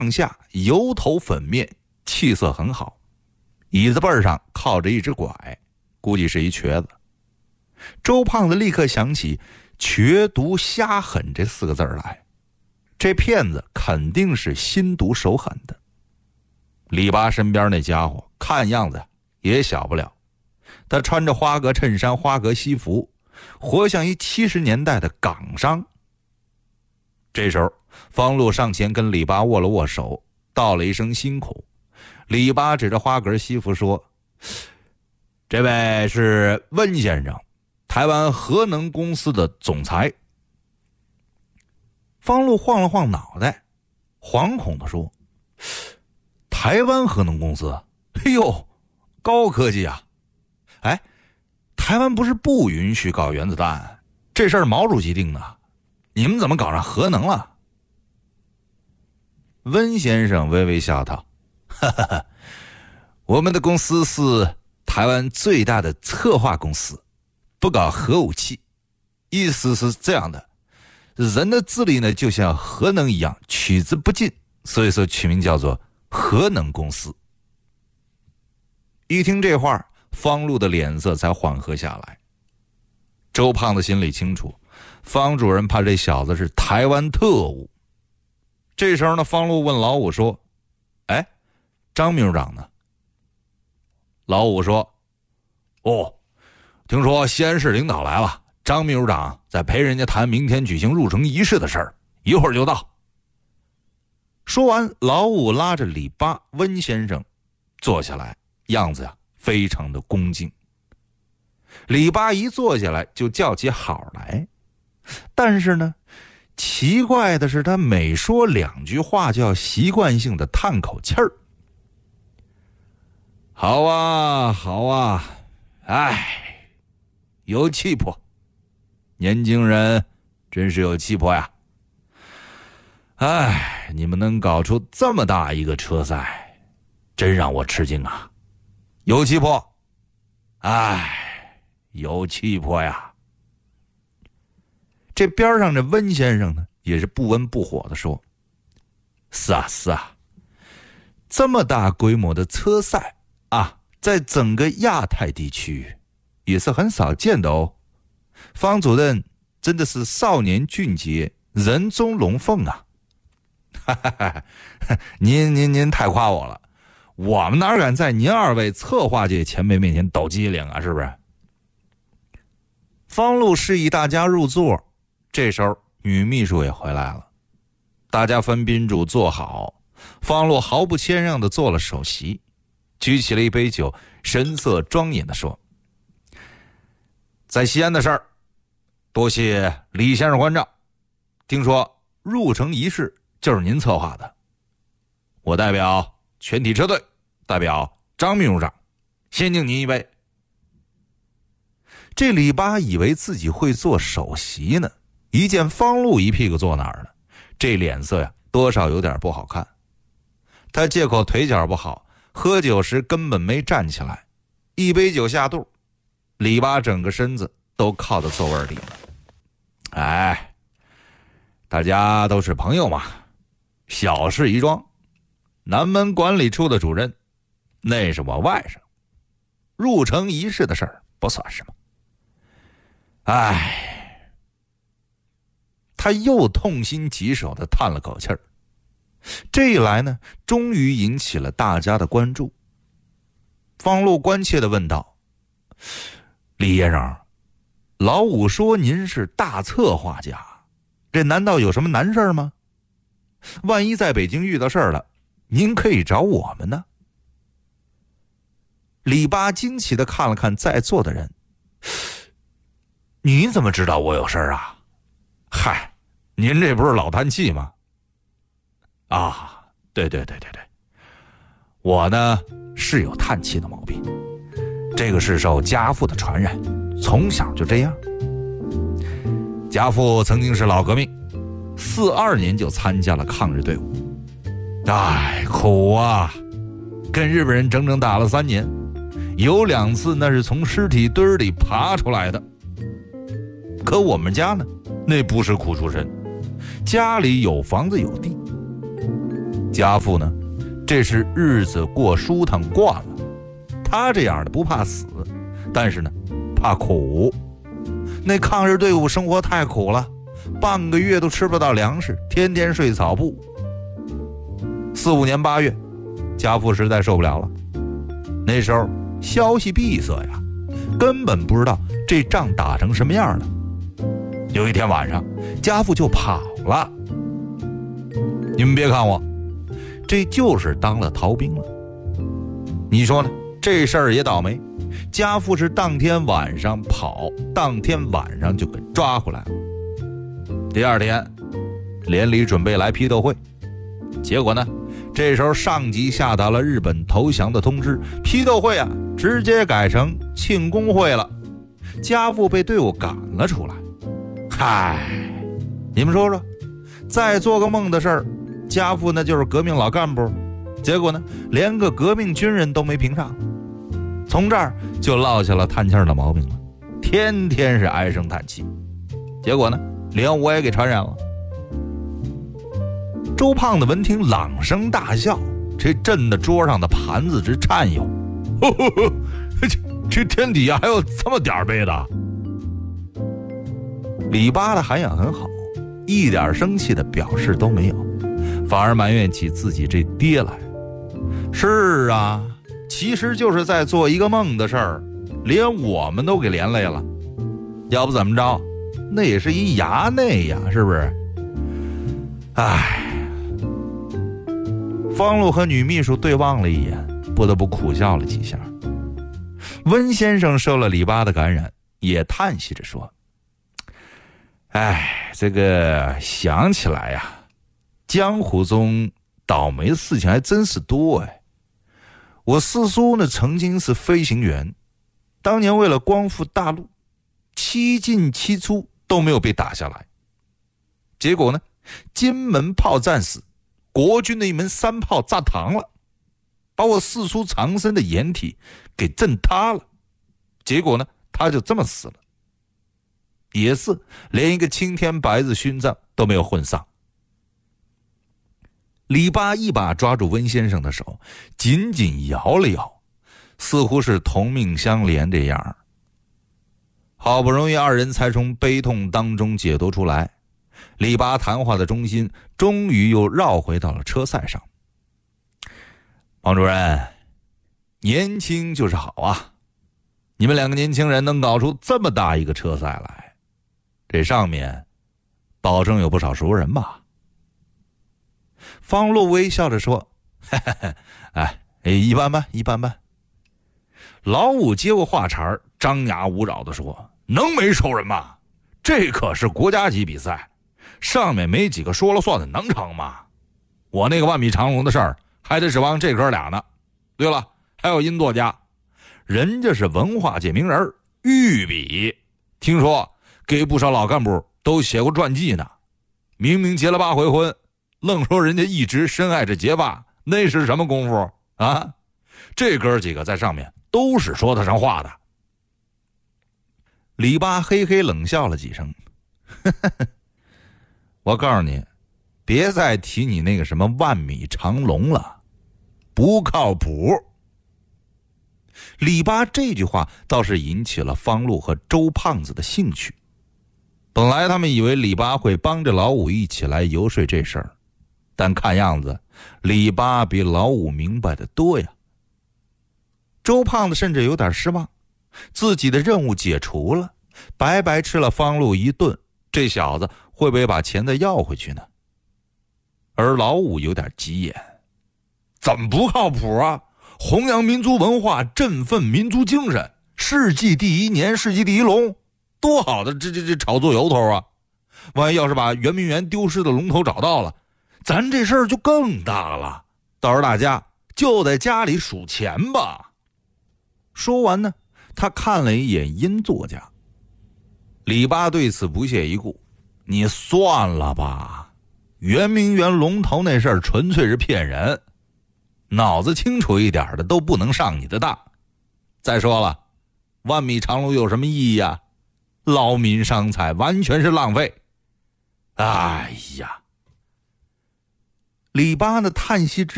下油头粉面，气色很好。椅子背上靠着一只拐，估计是一瘸子。周胖子立刻想起瘸犊瞎狠这4个字来，这骗子肯定是心毒手狠的。李八身边那家伙看样子也小不了，他穿着花格衬衫、花格西服，活像一70年代的港商。这时候方路上前跟李八握了握手，道了一声辛苦。李八指着花格西服说：“这位是温先生，台湾核能公司的总裁。”方路晃了晃脑袋，惶恐地说：“台湾核能公司？哎呦，高科技啊！哎，台湾不是不允许搞原子弹，这事儿毛主席定的，你们怎么搞上核能了？”温先生微微笑道：“哈哈哈，我们的公司是台湾最大的策划公司，不搞核武器。意思是这样的，人的智力呢就像核能一样取之不尽，所以说取名叫做核能公司。”一听这话，方路的脸色才缓和下来。周胖子心里清楚，方主任怕这小子是台湾特务。这时候呢，方路问老五说：“哎，张秘书长呢？”老五说：“哦，听说西安市领导来了，张秘书长在陪人家谈明天举行入城仪式的事儿，一会儿就到。”说完，老五拉着李八、温先生坐下来，样子呀非常的恭敬。李八一坐下来就叫起好来，但是呢，奇怪的是他每说2句话就要习惯性的叹口气儿。“好啊，好啊，哎，有气魄，年轻人真是有气魄呀！哎，你们能搞出这么大一个车赛，真让我吃惊啊！有气魄，哎，有气魄呀！”这边上这温先生呢，也是不温不火的说：“是啊，是啊，这么大规模的车赛啊，在整个亚太地区也是很少见的哦。方主任真的是少年俊杰，人中龙凤啊！”哈哈哈，您太夸我了，我们哪敢在您2位策划界前辈面前抖机灵啊，是不是？方路示意大家入座。这时候女秘书也回来了，大家分宾主坐好。方路毫不谦让地做了首席，举起了一杯酒，神色庄严地说：“在西安的事儿，多谢李先生关照。听说入城仪式就是您策划的，我代表全体车队，代表张秘书长，先敬您一杯。”这李八以为自己会做首席呢，一见方路一屁股坐那儿了，这脸色呀多少有点不好看。他借口腿脚不好，喝酒时根本没站起来，一杯酒下肚，李八整个身子都靠在座位里了。哎，大家都是朋友嘛，小事一桩。南门管理处的主任，那是我外甥，入城仪式的事儿不算什么。哎，他又痛心疾首地叹了口气儿。这一来呢，终于引起了大家的关注。方路关切地问道：“李先生，老五说您是大策划家，这难道有什么难事吗？万一在北京遇到事儿了，您可以找我们呢。”李八惊奇地看了看在座的人：“你怎么知道我有事儿啊？嗨，您这不是老叹气吗？”“啊，对，我呢是有叹气的毛病，这个是受家父的传染，从小就这样。家父曾经是老革命，42年就参加了抗日队伍，哎，苦啊，跟日本人整整打了3年，有2次那是从尸体堆里爬出来的。可我们家呢，那不是苦出身，家里有房子有地。 家父呢，这是日子过舒坦惯了，他这样的不怕死，但是呢怕苦。那抗日队伍生活太苦了，半个月都吃不到粮食，天天睡草铺。45年8月，家父实在受不了了。那时候消息闭塞呀，根本不知道这仗打成什么样的。有一天晚上，家父就跑了。你们别看我，这就是当了逃兵了。你说呢？这事儿也倒霉。家父是当天晚上跑，当天晚上就给抓回来了。第二天，连里准备来批斗会，结果呢，这时候上级下达了日本投降的通知，批斗会啊直接改成庆功会了。家父被队伍赶了出来。嗨，你们说说，再做个梦的事儿，家父那就是革命老干部，结果呢，连个革命军人都没评上。从这儿就落下了叹气的毛病了，天天是唉声叹气，结果呢，连我也给传染了。周胖子闻听朗声大笑，这震得桌上的盘子直颤悠。这天底下还有这么点杯的？李八的涵养很好，一点生气的表示都没有，反而埋怨起自己这爹来。是啊，其实就是在做一个梦的事儿，连我们都给连累了。要不怎么着，那也是一衙内呀，是不是？唉，方路和女秘书对望了一眼，不得不苦笑了几下。温先生受了李八的感染，也叹息着说：唉，这个想起来呀，江湖中倒霉的事情还真是多哎。我四叔呢曾经是飞行员，当年为了光复大陆，7进7出都没有被打下来。结果呢，金门炮战死，国军的一门3炮炸膛了，把我四叔藏身的掩体给震塌了。结果呢，他就这么死了，也是连一个青天白日勋章都没有混上。李八一把抓住温先生的手，紧紧摇了摇，似乎是同命相连这样。好不容易二人才从悲痛当中解脱出来，李八谈话的中心终于又绕回到了车赛上。王主任，年轻就是好啊，你们2个年轻人能搞出这么大一个车赛来，这上面保证有不少熟人吧？方路微笑着说：一般般，一般般。老五接过话茬，张牙舞爪地说：能没熟人吗？这可是国家级比赛，上面没几个说了算的，能成吗？我那个万米长龙的事儿还得指望这哥俩呢。对了，还有殷作家，人家是文化界名人，御笔，听说给不少老干部都写过传记呢。明明结了8回婚，愣说人家一直深爱着结巴，那是什么功夫啊？这哥几个在上面都是说得上话的。李八嘿嘿冷笑了几声，我告诉你，别再提你那个什么万米长龙了，不靠谱。李八这句话倒是引起了方路和周胖子的兴趣。本来他们以为李八会帮着老五一起来游说这事儿，但看样子李八比老五明白的多呀。周胖子甚至有点失望，自己的任务解除了，白白吃了方路一顿，这小子会不会把钱再要回去呢？而老五有点急眼，怎么不靠谱啊？弘扬民族文化，振奋民族精神，世纪第1年，世纪第1龙，多好的这炒作由头啊！万一要是把圆明园丢失的龙头找到了，咱这事儿就更大了，到时候大家就在家里数钱吧。说完呢，他看了一眼殷作家。李八对此不屑一顾，你算了吧，圆明园龙头那事儿纯粹是骗人，脑子清楚一点的都不能上你的当。再说了，万米长龙有什么意义啊？劳民伤财，完全是浪费。哎呀， 李八呢叹息之